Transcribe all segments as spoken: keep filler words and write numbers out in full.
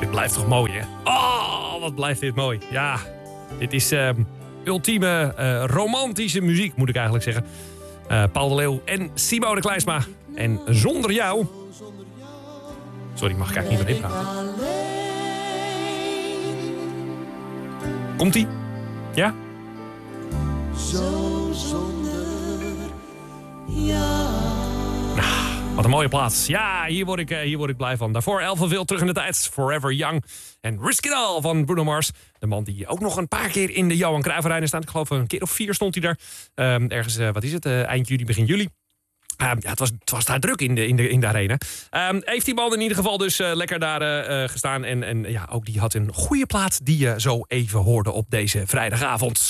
Dit blijft toch mooi, hè? Oh, wat blijft dit mooi. Ja, dit is uh, ultieme uh, romantische muziek, moet ik eigenlijk zeggen. Uh, Paul de Leeuw en Simone Kleinsma. En Zonder Jou... Sorry, mag ik eigenlijk niet meer inpraten? Komt-ie? Ja? Zo zonder jou. Nou, wat een mooie plaats. Ja, hier word ik, uh, hier word ik blij van. Daarvoor Elvenville terug in de tijd. Forever Young. En Risk It All van Bruno Mars. De man die ook nog een paar keer in de Johan Cruijff Arena staat. Ik geloof een keer of vier stond hij daar. Um, ergens, uh, wat is het, uh, eind juli, begin juli. Uh, ja, het, was, het was daar druk in de, in de, in de arena. Um, heeft die man in ieder geval dus uh, lekker daar uh, gestaan. En, en ja, ook die had een goede plaat die je zo even hoorde op deze vrijdagavond.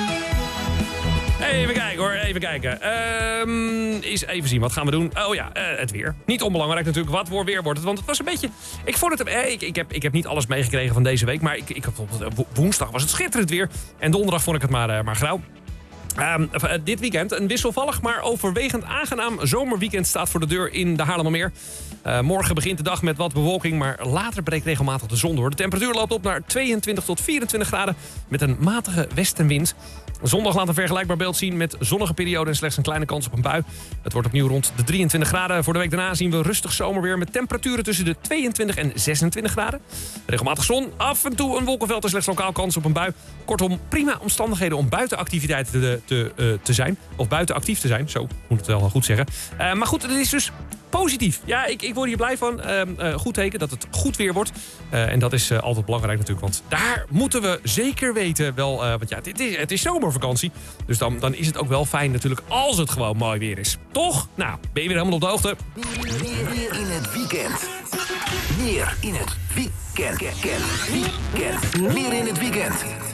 Even kijken hoor, even kijken. Um, eens even zien, wat gaan we doen? Oh ja, uh, het weer. Niet onbelangrijk natuurlijk, wat voor weer wordt het. Want het was een beetje... Ik vond het... Eh, ik, ik, heb, ik heb niet alles meegekregen van deze week. Maar ik, ik, woensdag was het schitterend weer. En donderdag vond ik het maar, uh, maar grauw. Um, uh, dit weekend een wisselvallig, maar overwegend aangenaam zomerweekend staat voor de deur in de Haarlemmermeer. Uh, morgen begint de dag met wat bewolking, maar later breekt regelmatig de zon door. De temperatuur loopt op naar tweeëntwintig tot vierentwintig graden met een matige westenwind. Zondag laat een vergelijkbaar beeld zien met zonnige periode en slechts een kleine kans op een bui. Het wordt opnieuw rond de drieëntwintig graden. Voor de week daarna zien we rustig zomerweer met temperaturen tussen de tweeëntwintig en zesentwintig graden. Regelmatig zon, af en toe een wolkenveld en slechts lokaal kans op een bui. Kortom, prima omstandigheden om buitenactiviteiten te, te, uh, te zijn. Of buiten actief te zijn, zo moet het wel goed zeggen. Uh, maar goed, het is dus... positief. Ja, ik, ik word hier blij van. Uh, uh, goed teken dat het goed weer wordt. Uh, en dat is uh, altijd belangrijk natuurlijk. Want daar moeten we zeker weten wel... Uh, want ja, het is, het is zomervakantie. Dus dan, dan is het ook wel fijn natuurlijk als het gewoon mooi weer is. Toch? Nou, ben je weer helemaal op de hoogte? Meer in het weekend. Meer in het weekend. Weekend. Meer in het weekend.